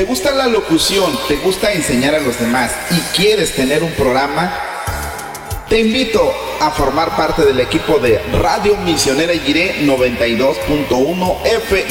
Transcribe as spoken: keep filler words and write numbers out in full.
¿Te gusta la locución? ¿Te gusta enseñar a los demás? ¿Y quieres tener un programa? Te invito a formar parte del equipo de Radio Misionera Jiré noventa y dos punto uno F M.